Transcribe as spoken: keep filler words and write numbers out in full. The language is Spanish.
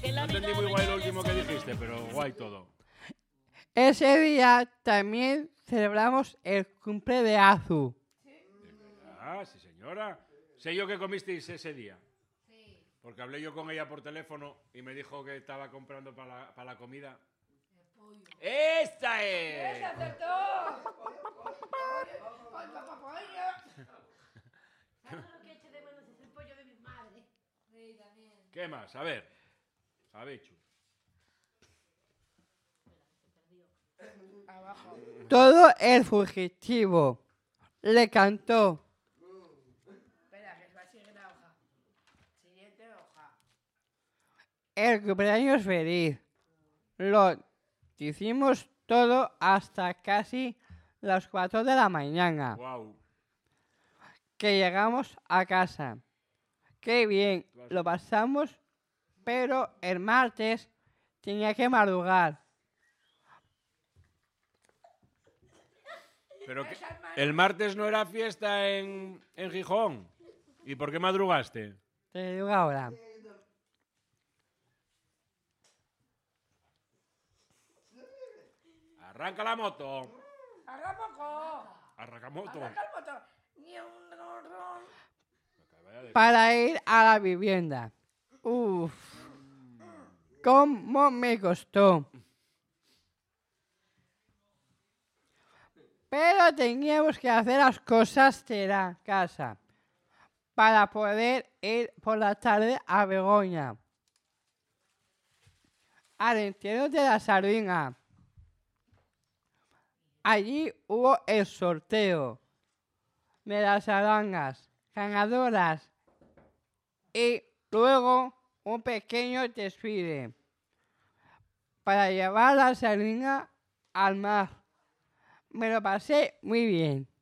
No entendí muy guay lo último que dijiste, pero guay todo. Ese día también celebramos el cumple de Azu. Ah, sí, señora. Sé yo que comisteis ese día. Sí. Porque hablé yo con ella por teléfono y me dijo que estaba comprando para la, para la comida. El pollo. ¡Esta es! ¡Ese acertó! ¡Pollo, papapollo! ¿Sabes lo que echo de menos? Es el pollo de mi madre. Sí, también. ¿Qué más? A ver. Javichu. Abajo. Todo el fugitivo le cantó. Espera, que va a seguir la hoja. Siguiente hoja. El cumpleaños feliz. Lo hicimos todo hasta casi las cuatro de la mañana. Wow. Que llegamos a casa. Qué bien, lo pasamos, pero el martes tenía que madrugar. Pero que, el martes no era fiesta en, en Gijón. ¿Y por qué madrugaste? Te digo ahora. Arranca la moto. ¡Haga poco! Arranca moto. ¡Arranca el motor! Ni un ron. Para ir a la vivienda. Uf. ¿Cómo me costó? Pero teníamos que hacer las cosas de la casa para poder ir por la tarde a Begoña. Al entierro de la sardina. Allí hubo el sorteo de las arangas ganadoras y luego un pequeño desfile para llevar la sardina al mar. Me lo pasé muy bien.